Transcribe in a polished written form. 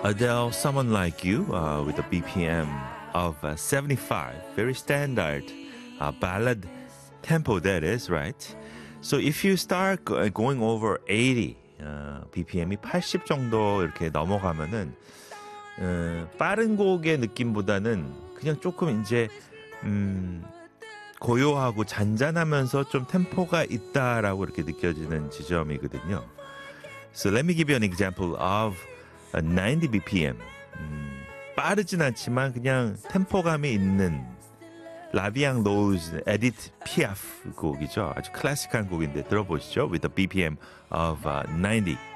Adele, Someone Like You, with a BPM of 75, very standard ballad tempo, that is, right? So if you start going over 80, BPM이 80 정도 이렇게 넘어가면은 빠른 곡의 느낌보다는 그냥 조금 이제 고요하고 잔잔하면서 좀 템포가 있다라고 이렇게 느껴지는 지점이거든요. So let me give you an example of a 90 BPM. 빠르진 않지만 그냥 템포감이 있는 라비앙 로즈 에디트 피아프 곡이죠. 아주 클래식한 곡인데 들어보시죠. With a BPM of 90.